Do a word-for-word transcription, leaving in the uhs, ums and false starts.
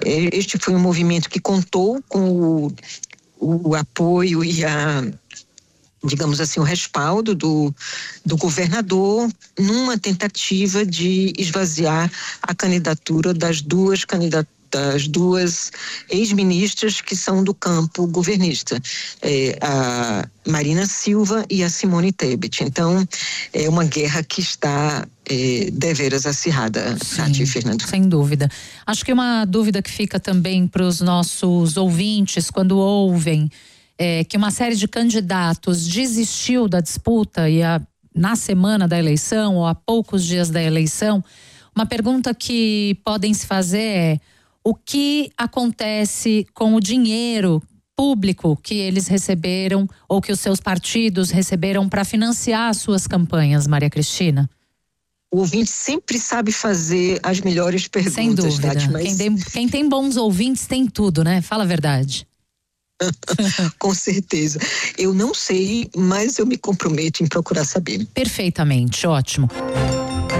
Este foi um movimento que contou com o, o apoio e a, digamos assim, o respaldo do, do governador numa tentativa de esvaziar a candidatura das duas candidaturas das duas ex-ministras que são do campo governista, é, a Marina Silva e a Simone Tebet. Então, é uma guerra que está é, deveras acirrada, Tati e Fernando. Sem dúvida. Acho que uma dúvida que fica também para os nossos ouvintes quando ouvem é, que uma série de candidatos desistiu da disputa e a, na semana da eleição ou a poucos dias da eleição, uma pergunta que podem se fazer é: o que acontece com o dinheiro público que eles receberam ou que os seus partidos receberam para financiar as suas campanhas, Maria Cristina? O ouvinte sempre sabe fazer as melhores perguntas. Sem dúvida. Tati, mas... quem, tem, quem tem bons ouvintes tem tudo, né? Fala a verdade. Com certeza. Eu não sei, mas eu me comprometo em procurar saber. Perfeitamente, ótimo.